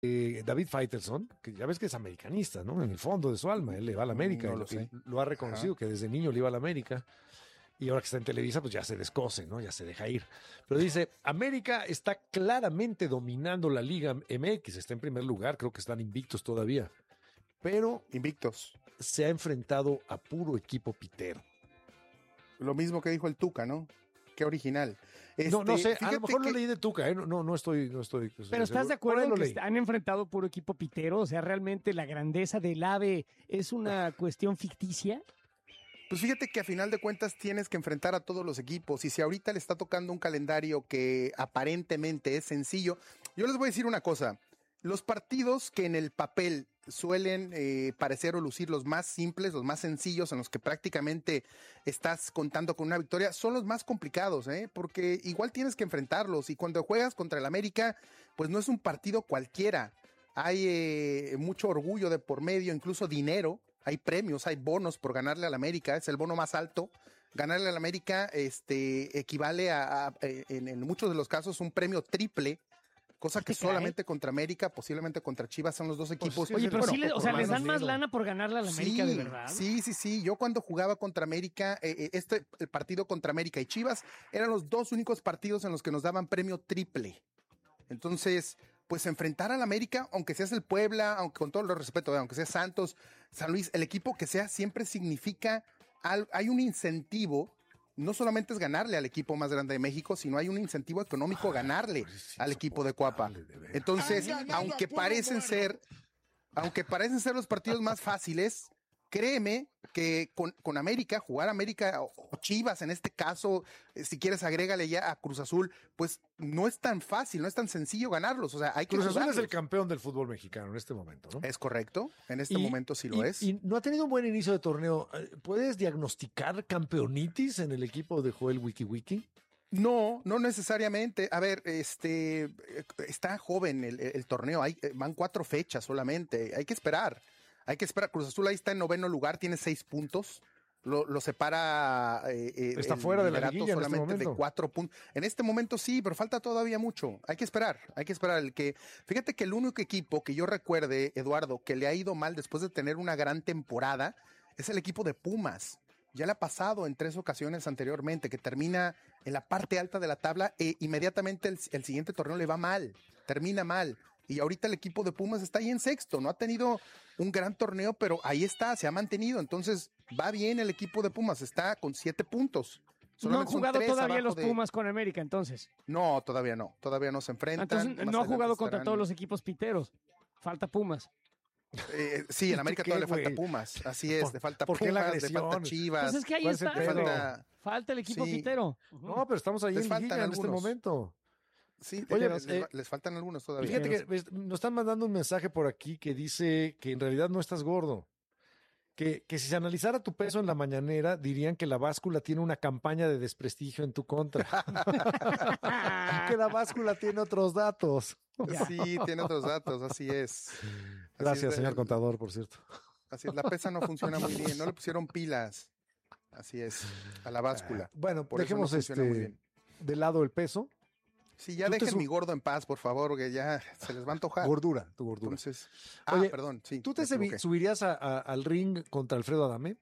David Faitelson, que ya ves que es americanista, ¿no? En el fondo de su alma, él le va a la América, No lo sé. lo ha reconocido, que desde niño le iba a la América, y ahora que está en Televisa, pues ya se descoce, ¿no? Ya se deja ir. Pero dice, América está claramente dominando la Liga MX, está en primer lugar, creo que están invictos todavía, pero Invictos. se ha enfrentado a puro equipo pitero. Lo mismo que dijo el Tuca, ¿no? Qué original. No sé, a fíjate lo mejor que- lo leí de Tuca, ¿eh? No estoy. Pero ¿estás de Por ahí acuerdo en lo que leí. han enfrentado puro equipo pitero? O sea, realmente la grandeza del AVE es una cuestión ficticia. Pues fíjate que a final de cuentas tienes que enfrentar a todos los equipos y si ahorita le está tocando un calendario que aparentemente es sencillo, yo les voy a decir una cosa, los partidos que en el papel suelen parecer o lucir los más simples, los más sencillos, en los que prácticamente estás contando con una victoria, son los más complicados, porque igual tienes que enfrentarlos y cuando juegas contra el América, pues no es un partido cualquiera, hay mucho orgullo de por medio, incluso dinero. Hay premios, hay bonos por ganarle al América, es el bono más alto. Ganarle al América equivale en muchos de los casos, un premio triple, cosa que solamente contra América, posiblemente contra Chivas son los dos equipos. sí, Oye, pero bueno, sí, por les más dan más dinero. lana por ganarle a la América, de verdad. Sí. Yo cuando jugaba contra América, el partido contra América y Chivas eran los dos únicos partidos en los que nos daban premio triple. Entonces, pues enfrentar al América, aunque seas el Puebla, aunque con todo el respeto, aunque sea Santos, San Luis, el equipo que sea, siempre significa, hay un incentivo, no solamente es ganarle al equipo más grande de México, sino hay un incentivo económico a ganarle al equipo de Cuapa. Entonces, aunque parecen ser los partidos más fáciles, créeme que con América, jugar América o Chivas en este caso, si quieres agrégale ya a Cruz Azul, pues no es tan fácil, no es tan sencillo ganarlos. O sea, hay que Cruz Azul es jugarlos. el campeón del fútbol mexicano en este momento, ¿no? Es correcto, en este momento sí lo es. Y no ha tenido un buen inicio de torneo. ¿Puedes diagnosticar campeonitis en el equipo de Joel Wiki? No necesariamente. A ver, está joven el torneo, van 4 fechas solamente, hay que esperar. Cruz Azul ahí está en 9º lugar, tiene 6 puntos. Lo separa está fuera de la liguilla solamente en este de momento. 4 puntos. En este momento sí, pero falta todavía mucho. Hay que esperar. Fíjate que el único equipo que yo recuerde, Eduardo, que le ha ido mal después de tener una gran temporada, es el equipo de Pumas. Ya le ha pasado en 3 ocasiones anteriormente, que termina en la parte alta de la tabla e inmediatamente el siguiente torneo le va mal, termina mal. Y ahorita el equipo de Pumas está ahí en 6º, no ha tenido un gran torneo, pero ahí está, se ha mantenido. Entonces va bien el equipo de Pumas, está con 7 puntos. No han Solamente son jugado 3 todavía abajo los Pumas con América, entonces. No, todavía no se enfrentan. Entonces Más no ha adelante jugado contra estarán- todos los equipos piteros. Falta Pumas. Sí, en América todavía le falta güey? Pumas, así es, le falta ¿Por qué la Pumas, le falta agresión? Chivas. Pues es que ahí ¿cuál es el está. pedo? Falta el equipo Sí. pitero. No, pero estamos ahí Les en faltan liguilla en este algunos. momento. Sí, Oye, les faltan algunos todavía. Fíjate que nos están mandando un mensaje por aquí que dice que en realidad no estás gordo. Que si se analizara tu peso en la mañanera, dirían que la báscula tiene una campaña de desprestigio en tu contra. Que la báscula tiene otros datos. Sí, tiene otros datos, así es. Gracias, señor contador, por cierto. Así es, la pesa no funciona muy bien, no le pusieron pilas. Así es, a la báscula. Bueno, Por eso no dejemos funciona muy bien. de lado el peso. Sí, ya Tú te dejen mi gordo en paz, por favor, que ya se les va a antojar. Gordura, tu gordura. Entonces, Oye, perdón, sí. ¿Tú te me equivoqué. subirías al ring contra Alfredo Adame?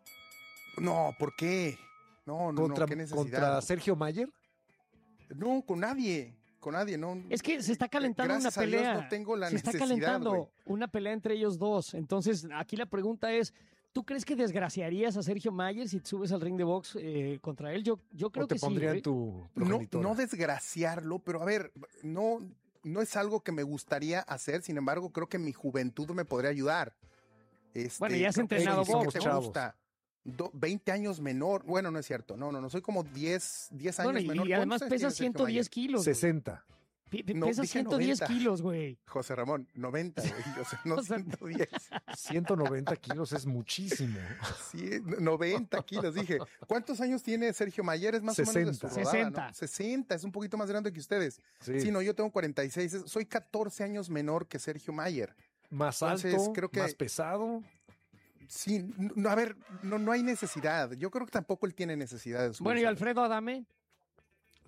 No, ¿por qué? No, ¿qué necesidad? ¿Contra Sergio Mayer? No, con nadie, no. Es que se está calentando Gracias una a Dios pelea. no tengo la se está necesidad, calentando güey. una pelea entre ellos dos. Entonces, aquí la pregunta es, ¿tú crees que desgraciarías a Sergio Mayer si te subes al ring de box contra él? Yo creo ¿O te que sí. pondría güey. en tu No, progenitora? no desgraciarlo, pero a ver, no es algo que me gustaría hacer, sin embargo, creo que mi juventud me podría ayudar. Bueno, ya has creo que entrenado sí, box, que te chavos. gusta. 20 años menor, bueno, no es cierto, no, soy como 10 años Bueno, menor. y además ¿Cuántos pesa años tiene Sergio 110 Mayer? kilos. güey. 60. No, Pesa dije 110 90. kilos, güey. José Ramón, 90, güey, o sea, no O sea, 110. 190 kilos es muchísimo. Sí, 90 kilos, dije. ¿Cuántos años tiene Sergio Mayer? Es más o menos de su 60. rodada, 60. ¿no? 60, es un poquito más grande que ustedes. Sí. Sí, no, yo tengo 46, soy 14 años menor que Sergio Mayer. Más Entonces, alto, creo que- más pesado. Sí, no, a ver, no hay necesidad. Yo creo que tampoco él tiene necesidad de subirse. Bueno, ¿y Alfredo Adame?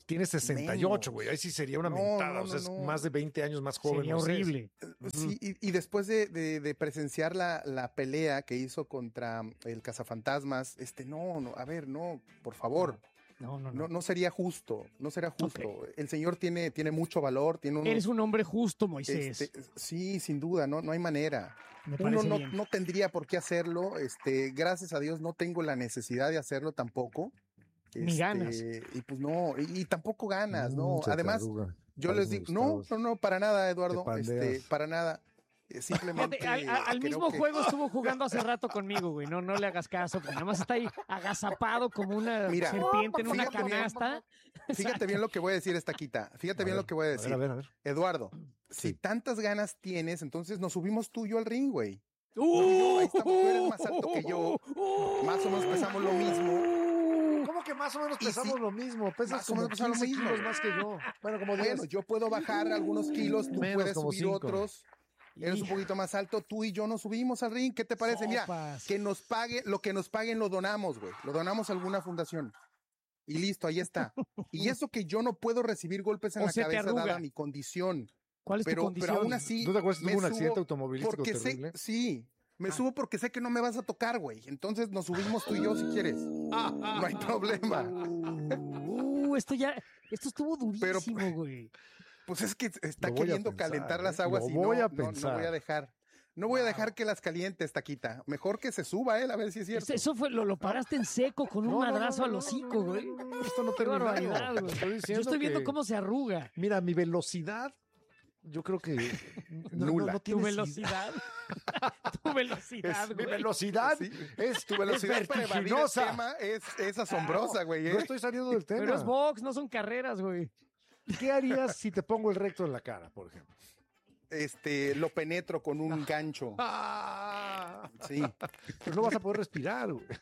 Tiene 68, güey. Ahí sí sería una No, mentada. no, o sea, no, es no. más de 20 años más joven. Sería Moisés. horrible. Sí, y después de presenciar la pelea que hizo contra el Cazafantasmas, no, a ver, no, por favor. No sería justo, no sería justo. Ok. El señor tiene mucho valor, tiene unos, Eres un hombre justo, Moisés. sí, sin duda, no hay manera. Me Uno parece bien. no tendría por qué hacerlo, gracias a Dios no tengo la necesidad de hacerlo tampoco. Ni ganas. Y pues no, y tampoco ganas, ¿no? Se te Además, arruga. yo Parecen les digo, gustados. no, para nada, Eduardo, Te pandeas. para nada. Simplemente Fíjate, al creo mismo que- juego estuvo jugando hace rato conmigo, güey. No le hagas caso, porque nada más está ahí agazapado como una Mira, serpiente en una fíjate bien. canasta. Fíjate bien lo que voy a decir, Estaquita. Fíjate bien lo que voy a decir. A ver. Eduardo, si Sí. tantas ganas tienes, entonces nos subimos tú y yo al ring, güey. ¡Uh! Ahí estamos, tú eres más alto que yo. Más o menos pesamos lo mismo. ¿Cómo que más o menos Y pesamos sí, lo mismo? Pesas más o como menos pesamos lo 15 mismo. kilos más que yo. Bueno, como 10. Bueno, yo puedo bajar algunos kilos, tú Menos, puedes como subir 5. otros. Eres un poquito más alto, tú y yo nos subimos al ring. ¿Qué te parece? Mira, Sopas. que nos pague, lo que nos paguen lo donamos, güey. Lo donamos a alguna fundación. Y listo, ahí está. Y eso que yo no puedo recibir golpes en O la se te cabeza arruga. dada mi condición. ¿Cuál es tu Pero condición? aún así. ¿No te acuerdas que me tuvo un subo accidente automovilístico porque terrible? sí, me subo porque sé que no me vas a tocar, güey. Entonces nos subimos tú y yo si quieres. No hay problema. Esto estuvo Pero- durísimo, güey. Pues es que está Lo voy a queriendo pensar, calentar ¿eh? las aguas Lo y voy a no pensar. voy a dejar. No voy a dejar que las caliente, Taquita. Mejor que se suba él, a ver si es cierto. Eso fue, lo paraste en seco con un madrazo al hocico, güey. Esto no Qué terminó. barbaridad, güey. Estoy Yo diciendo estoy viendo que- cómo se arruga. Mira, mi velocidad, yo creo que Nula. No Tu tienes velocidad. Tu velocidad, Mi güey. velocidad Sí. es Tu velocidad para evadir el vertiginosa. tema es asombrosa, güey. No estoy saliendo del tema. Pero es box, no son carreras, güey. ¿Qué harías si te pongo el recto en la cara, por ejemplo? Lo penetro con un gancho. Sí. Pero no vas a poder respirar, güey.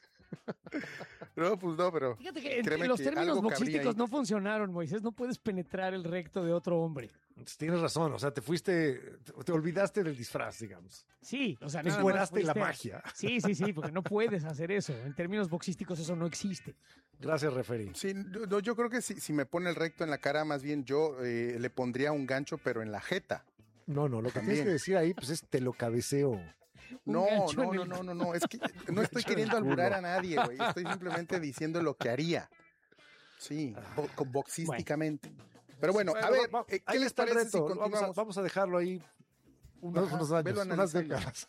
No, pues no, pero Fíjate que créeme los que términos algo cabría boxísticos ahí. no funcionaron, Moisés. No puedes penetrar el recto de otro hombre. Entonces, tienes razón, o sea, te olvidaste del disfraz, digamos. Sí, o sea, Te nada más encueraste la fuiste- magia. Sí, porque no puedes hacer eso. En términos boxísticos eso no existe. Gracias, referí. Sí, yo creo que si me pone el recto en la cara, más bien yo le pondría un gancho, pero en la jeta. No, lo que tienes También. que decir ahí, pues es te lo cabeceo. Un No, gancho no, en no, el- no, no, no, es que no estoy gancho en queriendo el alburar culo. a nadie, güey. Estoy simplemente diciendo lo que haría. Sí, boxísticamente. Pero bueno, a ver, ¿qué ahí les está el parece si reto. continuamos? Vamos a dejarlo ahí unos Ajá, velo años, unas analizando. décadas.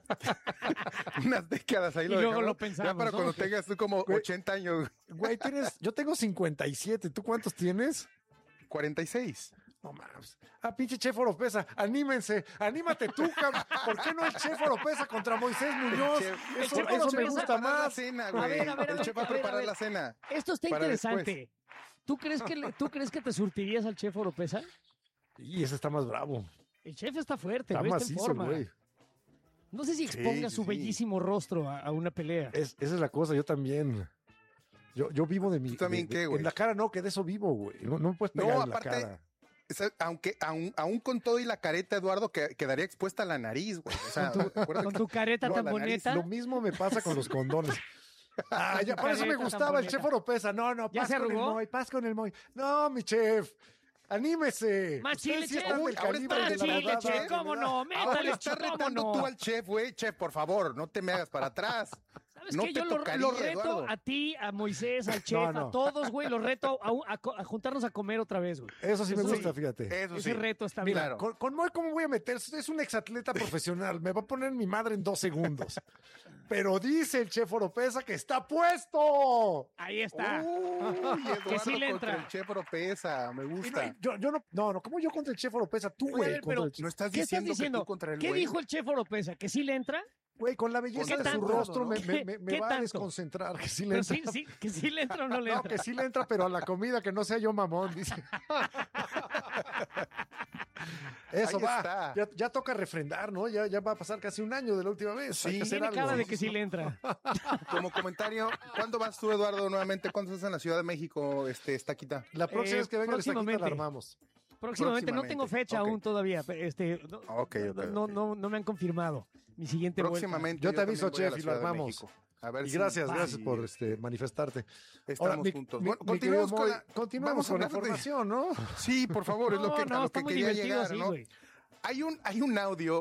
Unas décadas ahí Y lo luego dejamos. lo pensamos, Ya para ¿no? cuando tengas tú como Güey. 80 años, Güey, yo tengo 57. ¿Tú cuántos tienes? 46. No mames. Pinche Chef Oropesa, anímense, anímate tú, cabrón. ¿Por qué no el Chef Oropesa contra Moisés Muñoz? Chef- Eso, Chef eso me Oropesa gusta Preparar la más. cena, A güey. ver, a ver, El chef va a a ver, preparar a ver. la cena. Esto está Para interesante. ¿Tú crees que te surtirías al chef Oropesa? Y ese está más bravo. El chef está fuerte, Está güey, está en macizo, el forma. güey. No sé si exponga sí, su sí. bellísimo rostro a una pelea. Esa es la cosa, yo también. Yo vivo de mi. ¿Tú también de- qué, güey? En la cara no, que de eso vivo, güey. No me puedes No, pegar en aparte, la cara. Aunque aún con todo y la careta, Eduardo, quedaría expuesta la nariz, güey. O sea, acuérdate Con que- tu careta No, tan la nariz, bonita. Lo mismo me pasa con los condones. Ya, por eso me careta tan gustaba el bonita. chef Oropesa. No, ¿Ya paz se con el arrugó? Moy, paz con el Moy. No, mi chef, anímese. Más Ustedes chile, sí chef. están del Uy, ahora calibre está de Más la chile, verdad, chef, ¿verdad? cómo no, Ahora métale, estás chef, cómo retando no. tú al chef, güey. Chef, por favor, no te me hagas para atrás. ¿Sabes No qué? te Yo lo tocaría, reto Eduardo. a ti, a Moisés, al chef, No. a todos, güey. Los reto a juntarnos a comer otra vez, güey. Eso sí me Eso gusta, sí. fíjate. Eso Ese sí. reto está bien. Claro. Con Moy, ¿cómo voy a meter? Es un exatleta profesional. Me va a poner mi madre en 2 segundos. Pero dice el chef Oropesa que está puesto. Ahí está. Uy, Eduardo Que sí le contra entra. el chef Oropesa, me Y no, gusta. yo no, ¿cómo yo contra el chef Oropesa? Tú, Oye, a güey, ver, contra pero- el chef. ¿No estás ¿Qué estás diciendo que diciendo? tú contra el ¿Qué güey? dijo el chef Oropesa? ¿Que sí le entra? Güey, con la belleza ¿Qué de su tanto? rostro ¿no? me ¿Qué va a tanto? desconcentrar. Que sí le Pero entra. sí, que sí le entra o no le No, entra. que sí le entra, pero a la comida que no sea yo mamón, dice. Eso Ahí va. está. Ya toca refrendar, ¿no? Ya va a pasar casi un año de la última vez. Sí. Hay que hacer Tiene algo. cara de que sí le entra. Como comentario, ¿cuándo vas tú, Eduardo, nuevamente? ¿Cuándo estás en la Ciudad de México, Estaquita? La próxima vez que venga el Estaquita la próximamente. armamos. Próximamente, no tengo fecha ok. aún todavía. Ok, ok, no me han confirmado mi siguiente vuelta. Próximamente. Yo te también aviso, voy a la chef, y lo Ciudad de armamos. México. A ver Y si- gracias si por manifestarte. estamos juntos. Bueno, mi querido continuemos con Moy, la... continuamos vamos a con la hablar de- información, ¿no? Sí, por favor, es lo que, a lo está que muy quería divertido llegar, así, ¿no? güey. Hay un audio